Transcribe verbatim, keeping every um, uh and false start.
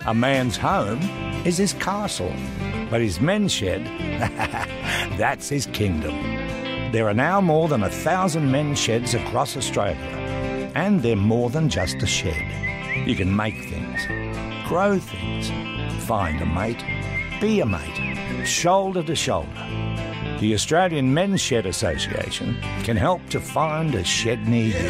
A man's home is his castle, but his men's shed, that's his kingdom. There are now more than a thousand men's sheds across Australia, and they're more than just a shed. You can make things, grow things, find a mate, be a mate, shoulder to shoulder. The Australian Men's Shed Association can help to find a shed near you.